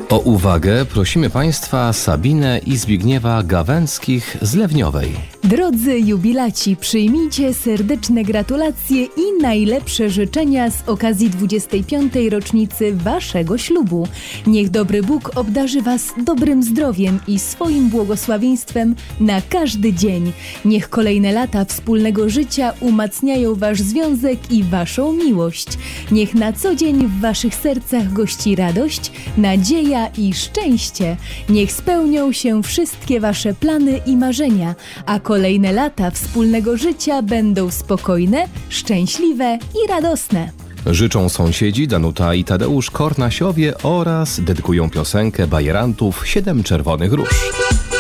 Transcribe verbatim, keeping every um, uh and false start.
O uwagę prosimy Państwa Sabinę i Zbigniewa Gawęckich z Lewniowej. Drodzy jubilaci, przyjmijcie serdeczne gratulacje i najlepsze życzenia z okazji dwudziestej piątej rocznicy Waszego ślubu. Niech dobry Bóg obdarzy Was dobrym zdrowiem i swoim błogosławieństwem na każdy dzień. Niech kolejne lata wspólnego życia umacniają Wasz związek i Waszą miłość. Niech na co dzień w Waszych sercach gości radość, nadzieja i szczęście. Niech spełnią się wszystkie Wasze plany i marzenia, a kolejne lata wspólnego życia będą spokojne, szczęśliwe i radosne. Życzą sąsiedzi Danuta i Tadeusz Kornasiowie oraz dedykują piosenkę bajerantów Siedem Czerwonych Róż.